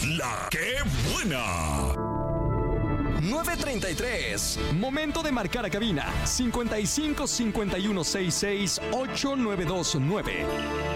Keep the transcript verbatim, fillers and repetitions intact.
La que buena. nueve treinta y tres. Momento de marcar a cabina. cincuenta y cinco cincuenta y uno sesenta y seis ocho nueve dos nueve.